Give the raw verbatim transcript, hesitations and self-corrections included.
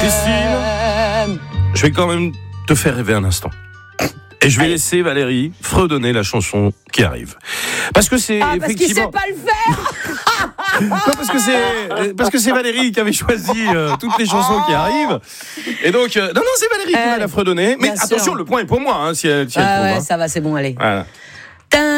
Christine, je vais quand même te faire rêver un instant. Et je vais laisser Valérie fredonner la chanson qui arrive. Parce que c'est Ah, parce effectivement... qu'il sait pas le faire. Non, parce que c'est parce que c'est Valérie qui avait choisi euh, toutes les chansons qui arrivent. Et donc euh, non non, c'est Valérie qui Euh, va la fredonner. Mais bien attention, sûr. le point est pour moi hein, si elle, si elle Ah trouve, ouais, hein. ça va, c'est bon, allez. Voilà.